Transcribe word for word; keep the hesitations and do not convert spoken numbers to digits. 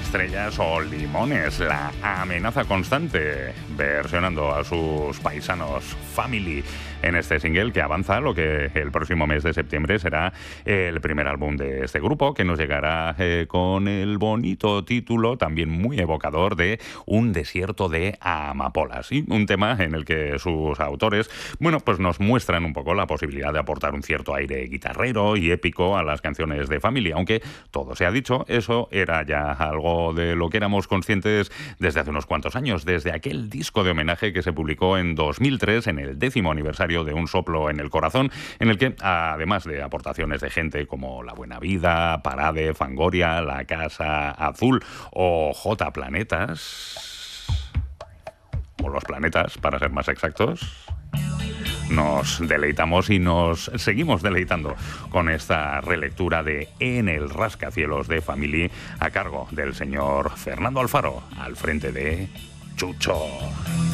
estrellas o limones, la amenaza constante, versionando a sus paisanos Family en este single que avanza lo que el próximo mes de septiembre será el primer álbum de este grupo, que nos llegará eh, con el bonito título, también muy evocador, de Un desierto de amapolas, y un tema en el que sus autores, bueno, pues nos muestran un poco la posibilidad de aportar un cierto aire guitarrero y épico a las canciones de Family, aunque todo se ha dicho, eso era ya algo de lo que éramos conscientes desde hace unos cuantos años, desde aquel disco de homenaje que se publicó en dos mil tres, en el décimo aniversario de Un soplo en el corazón, en el que, además de aportaciones de gente como La Buena Vida, Parade, Fangoria, La Casa Azul o J Planetas, o Los Planetas, para ser más exactos, nos deleitamos y nos seguimos deleitando con esta relectura de En el rascacielos de Family, a cargo del señor Fernando Alfaro, al frente de Chucho.